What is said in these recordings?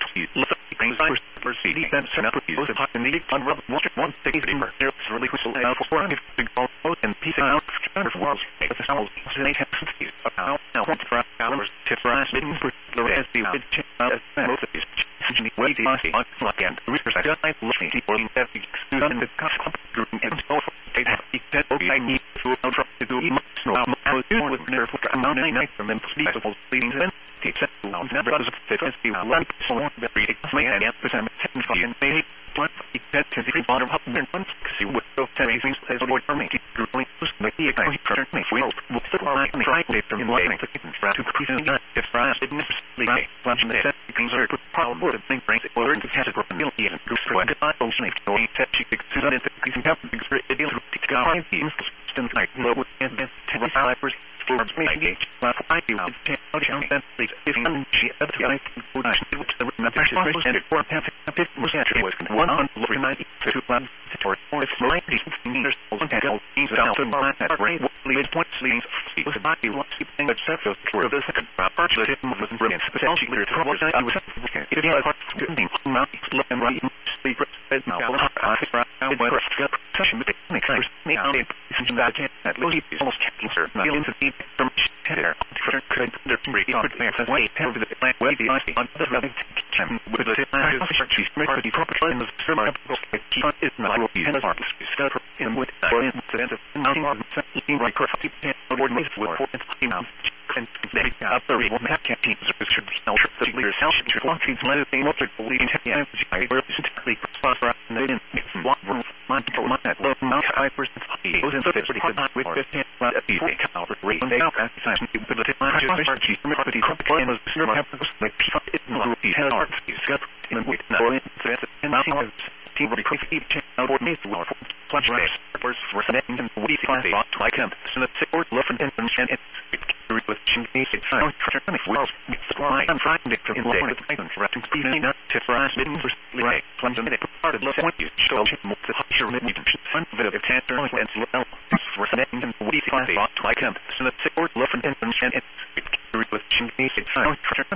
see things I first see and send up with the hot in the unrubbed water one thing for there's really whistle out for one big ball and piece out of walls make the sounds in a tendencies about now want for hours to rise in for the rest the most of these way the like and research I got looking for that student the cup during and so they have that I need to do emotional I was doing with nerve amount 99 from them feasible leading them it's never as fit as the one so very my and percent and they want that to the bottom of the one see what those things as what for me to really push the economy for me will try from lighting to try to create if France didn't necessarily plunge in that things are problem with things brings it or into has it from million and go through and I don't think going to she fix it into increasing up the deal to go find the instance like low and then 10 hours for me but I do that if she ever I would which the national standard for a bit was actually was 190 to plan for it's like these fingers on tackle means out to my brain lead points leads was about the one thing that surface for the second purchase it was brilliant potentially clear to what I was if you are to think not and right secret as now I session with the mixers me out in that at least almost cancer not into the from there could there break on the way over the plant way the ice on the running with the she's made the proper in the summer is not will be and artists discover in with incident of mounting on something like coffee or with and they got the real map teams should be held the leaders how should you want to let it be multiple leading I were simply prosper and they didn't want mind to my low mount I first was in the with 15 at the rate they out at the time with the she's property and was like it will be held art discover in with and mounting team really quickly out or needs to plunge first for setting and we find a lot like him so that support love and with chinese I'm finding it in the writing speed not to rise in right plunge in it part of the point you show more to higher mid fun bit of cancer and well for setting and we find a lot like him so that support love and with chinese I'm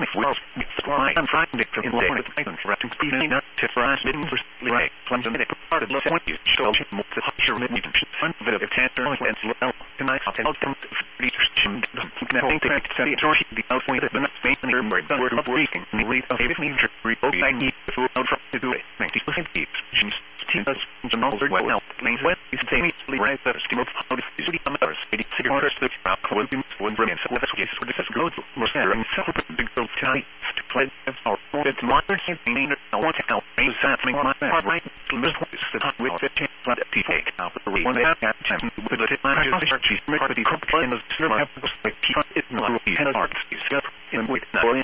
finding it in the writing speed not to rise in right plunge in it part of the point you show more to higher mid fun bit of cancer and well tonight I'll tell them nothing to the outpoint of the next main and the word of breaking and the rate of a major revoke I need to out to do it. Thank you. She's us the knowledge well planes wet is immediately right that still how this is become others. It is second first the crowd will be one brilliant so that's yes for this is good more and so big girl tonight to play our it's modern campaign I want to help raise something on my part right to miss what is the top with 15 flat to take out the one that time with the line she's made the company in the cinema like it's not really head arts discover and with